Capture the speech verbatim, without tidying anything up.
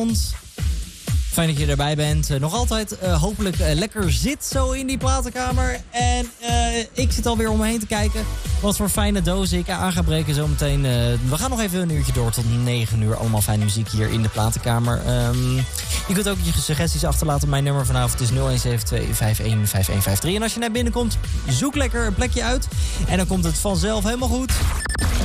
Fijn dat je erbij bent. Uh, nog altijd uh, hopelijk uh, lekker zit zo in die platenkamer. En uh, ik zit alweer om me heen te kijken wat voor fijne dozen ik aan ga breken zometeen. Uh, we gaan nog even een uurtje door tot negen uur. Allemaal fijne muziek hier in de platenkamer. Um, je kunt ook je suggesties achterlaten. Mijn nummer vanavond is nul een zeven twee vijf een vijf een vijf drie. En als je naar binnen komt, zoek lekker een plekje uit. En dan komt het vanzelf helemaal goed.